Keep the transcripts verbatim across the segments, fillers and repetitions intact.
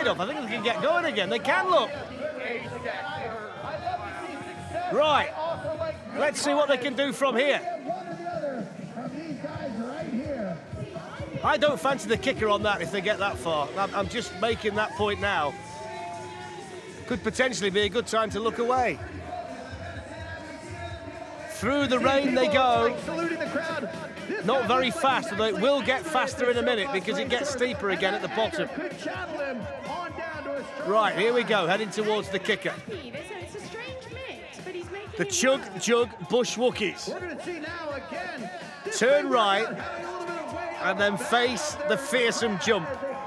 side off. I think they can get going again. They can, look. Right. Let's see what they can do from here. I don't fancy the kicker on that if they get that far. I'm, I'm just making that point now. Could potentially be a good time to look away. Through the rain they go. Not very fast, although it will get faster in a minute because it gets steeper again at the bottom. Right, here we go, heading towards the kicker. The Chug Jug Bush Wookiees. Turn right and then face the fearsome jump.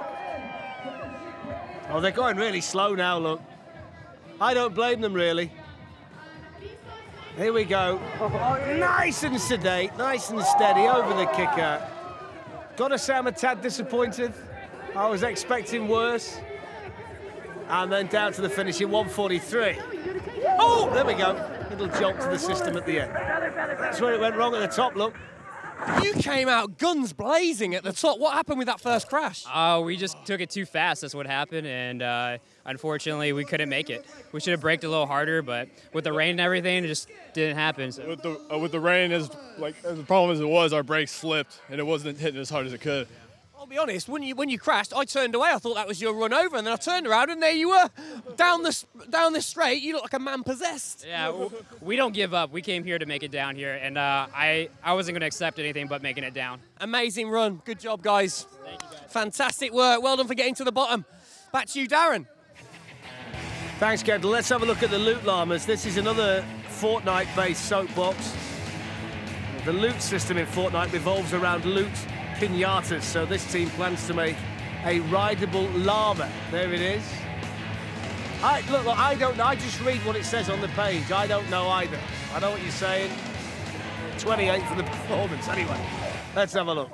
Oh, they're going really slow now, look. I don't blame them, really. Here we go. Oh, nice and sedate, nice and steady over the kicker. Gotta say I'm a tad disappointed. I was expecting worse. And then down to the finish in one forty-three. Oh, there we go. Little jolt to the system at the end. That's where it went wrong at the top, look. You came out guns blazing at the top. What happened with that first crash? Uh, we just took it too fast. That's what happened, and uh, unfortunately, we couldn't make it. We should have braked a little harder, but with the rain and everything, it just didn't happen. So. With the uh, with the rain, as like as the problem as it was, our brakes slipped, and it wasn't hitting as hard as it could. I'll be honest, when you when you crashed, I turned away. I thought that was your run over, and then I turned around, and there you were, down the down this straight. You look like a man possessed. Yeah, we don't give up. We came here to make it down here, and uh, I I wasn't going to accept anything but making it down. Amazing run. Good job, guys. Thank you, guys. Fantastic work. Well done for getting to the bottom. Back to you, Darren. Thanks, Kendall. Let's have a look at the Loot Llamas. This is another Fortnite-based soapbox. The loot system in Fortnite revolves around loot pinatas, so this team plans to make a rideable llama. There it is. I, look, look, I don't know. I just read what it says on the page. I don't know either. I know what you're saying. twenty-eight for the performance. Anyway, let's have a look.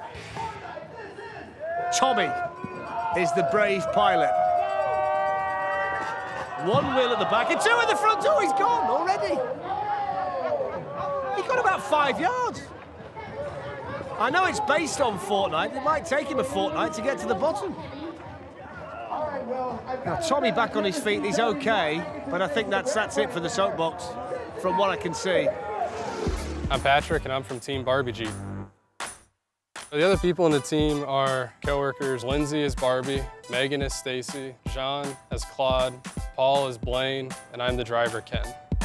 Tommy is the brave pilot. One wheel at the back and two at the front. Oh, he's gone already. He got about five yards. I know it's based on Fortnite. It might take him a fortnight to get to the bottom. Now, Tommy back on his feet. He's okay, but I think that's that's it for the soapbox, from what I can see. I'm Patrick, and I'm from Team Barbie Jeep. The other people in the team are coworkers. Lindsay is Barbie, Megan is Stacy, Jean is Claude, Paul is Blaine, and I'm the driver, Ken.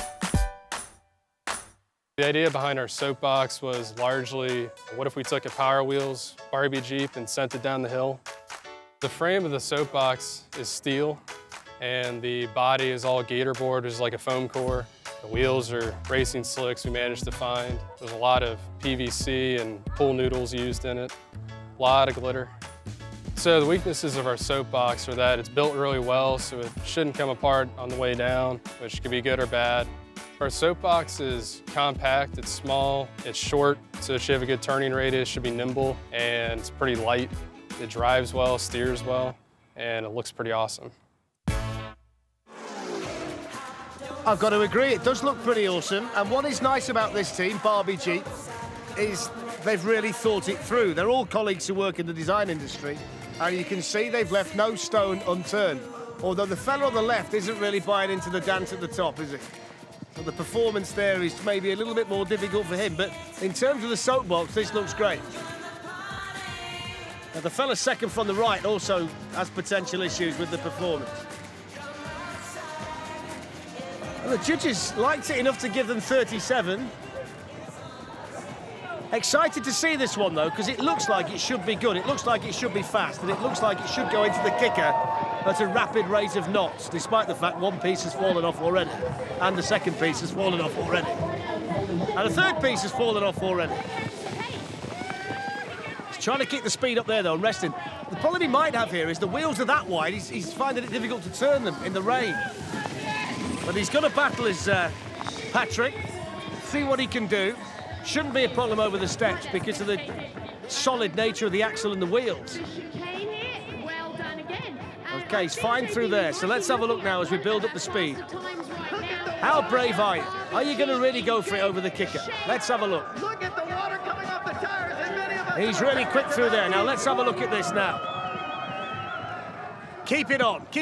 The idea behind our soapbox was largely, what if we took a Power Wheels Barbie Jeep and sent it down the hill? The frame of the soapbox is steel, and the body is all gator board, which is like a foam core. The wheels are racing slicks we managed to find. There's a lot of P V C and pool noodles used in it, a lot of glitter. So the weaknesses of our soapbox are that it's built really well, so it shouldn't come apart on the way down, which could be good or bad. Our soapbox is compact, it's small, it's short, so it should have a good turning radius, should be nimble, and it's pretty light. It drives well, steers well, and it looks pretty awesome. I've got to agree, it does look pretty awesome. And what is nice about this team, Barbie Jeep, is they've really thought it through. They're all colleagues who work in the design industry, and you can see they've left no stone unturned. Although the fellow on the left isn't really buying into the dance at the top, is he? So the performance there is maybe a little bit more difficult for him, but in terms of the soapbox, this looks great. Now, the fella second from the right also has potential issues with the performance. Well, the judges liked it enough to give them thirty-seven. Excited to see this one, though, because it looks like it should be good. It looks like it should be fast, and it looks like it should go into the kicker at a rapid rate of knots, despite the fact one piece has fallen off already, and the second piece has fallen off already. And the third piece has fallen off already. He's trying to keep the speed up there, though, and resting. The problem he might have here is the wheels are that wide, he's, he's finding it difficult to turn them in the rain. But he's going to battle his uh, Patrick, see what he can do. Shouldn't be a problem over the steps because of the solid nature of the axle and the wheels. Okay, he's fine through there. So let's have a look now as we build up the speed. How brave are you? Are you going to really go for it over the kicker? Let's have a look. Look at the water coming off the tires, and many of us. He's really quick through there. Now let's have a look at this now. Keep it on. Keep